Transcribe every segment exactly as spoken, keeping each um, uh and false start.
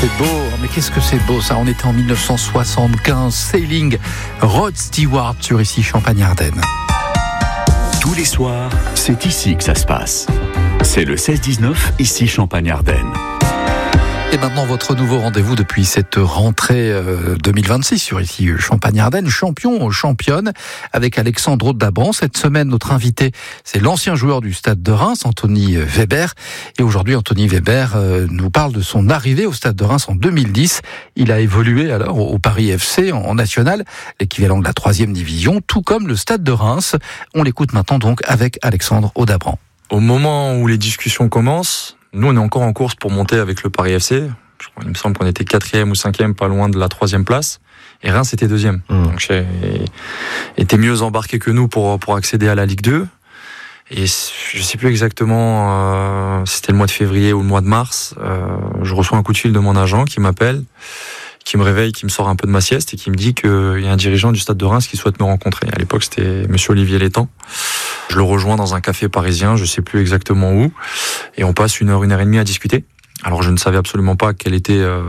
C'est beau, mais qu'est-ce que c'est beau ça. On était en dix-neuf cent soixante-quinze, Sailing, Rod Stewart sur ici Champagne-Ardenne. Tous les soirs, c'est ici que ça se passe. C'est le seize dix-neuf, ici Champagne-Ardenne. Et maintenant, votre nouveau rendez-vous depuis cette rentrée deux mille vingt-six sur ici Champagne-Ardenne, champion, championne, avec Alexandre Dabran. Cette semaine, notre invité, c'est l'ancien joueur du Stade de Reims, Anthony Weber. Et aujourd'hui, Anthony Weber nous parle de son arrivée au Stade de Reims en deux mille dix. Il a évolué alors au Paris F C en national, l'équivalent de la troisième division, tout comme le Stade de Reims. On l'écoute maintenant donc avec Alexandre Dabran. Au moment où les discussions commencent, nous, on est encore en course pour monter avec le Paris F C. Je crois, il me semble qu'on était quatrième ou cinquième, pas loin de la troisième place. Et Reims était deuxième. Mmh. Donc, j'ai été mieux embarqué que nous pour, pour accéder à la Ligue deux. Et je sais plus exactement euh, si c'était le mois de février ou le mois de mars. Euh, je reçois un coup de fil de mon agent qui m'appelle, qui me réveille, qui me sort un peu de ma sieste et qui me dit qu'il y a un dirigeant du Stade de Reims qui souhaite me rencontrer. À l'époque, c'était monsieur Olivier Létang. Je le rejoins dans un café parisien, je sais plus exactement où, et on passe une heure, une heure et demie à discuter. Alors je ne savais absolument pas quelles étaient euh,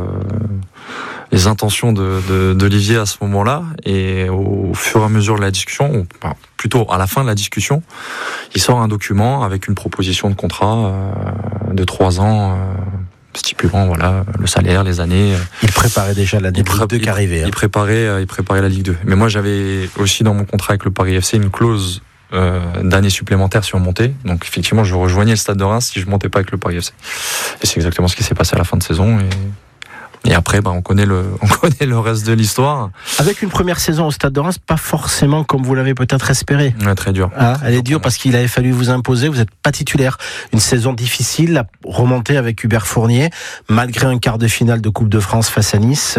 les intentions de, de, d'Olivier à ce moment-là, et au fur et à mesure de la discussion, ou enfin, plutôt à la fin de la discussion, il sort un document avec une proposition de contrat euh, de trois ans. Euh, stipulant voilà le salaire, les années. Il préparait déjà la Ligue deux qui arrivait. Il, il préparait, il préparait la Ligue deux. Mais moi, j'avais aussi dans mon contrat avec le Paris F C une clause euh, d'années supplémentaires si on montait. Donc effectivement, je rejoignais le Stade de Reims si je montais pas avec le Paris F C. Et c'est exactement ce qui s'est passé à la fin de saison. Et Et après, bah, on connaît le, on connaît le reste de l'histoire. Avec une première saison au Stade de Reims, pas forcément comme vous l'avez peut-être espéré. Ouais, très dur. Ah, elle est dure parce qu'il avait fallu vous imposer. Vous n'êtes pas titulaire. Une saison difficile, la remontée avec Hubert Fournier, malgré un quart de finale de Coupe de France face à Nice.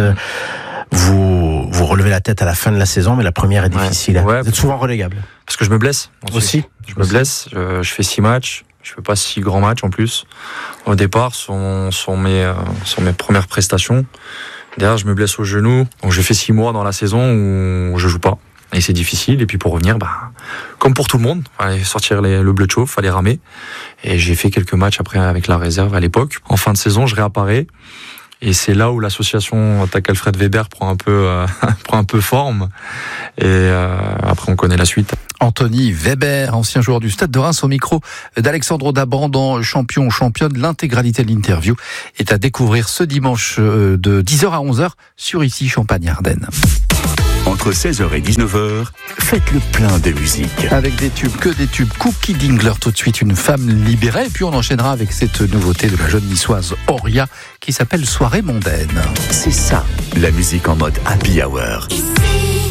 Vous, vous relevez la tête à la fin de la saison, mais la première est difficile. Ouais, ouais, vous êtes souvent relégable. Parce que je me blesse. Aussi. Je me blesse. Je, je fais six matchs. Je fais pas six grands matchs en plus. Au départ, sur, sur, mes, euh, sur mes premières prestations. Derrière, je me blesse au genou. Donc, j'ai fait six mois dans la saison où je joue pas. Et c'est difficile. Et puis, pour revenir, bah, comme pour tout le monde, fallait sortir les, le bleu de chauffe, fallait ramer. Et j'ai fait quelques matchs après avec la réserve à l'époque. En fin de saison, je réapparais. Et c'est là où l'association Attaque Alfred Weber prend un peu, euh, prend un peu forme. Et euh, après, on connaît la suite. Anthony Weber, ancien joueur du Stade de Reims, au micro d'Alexandre Dabran dans Champion, championne. L'intégralité de l'interview est à découvrir ce dimanche de dix heures à onze heures sur ici Champagne-Ardenne. Entre seize heures et dix-neuf heures, faites le plein de musique. Avec des tubes, que des tubes. Cookie Dingler, tout de suite, une femme libérée. Et puis on enchaînera avec cette nouveauté de la jeune niçoise Auria qui s'appelle Soirée mondaine. C'est ça, la musique en mode happy hour.